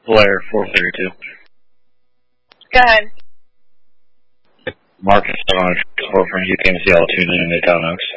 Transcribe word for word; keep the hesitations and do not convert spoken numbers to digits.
Blair, four thirty-two. Go ahead. Marcus on four from U K M C L tuning in at Down Oaks.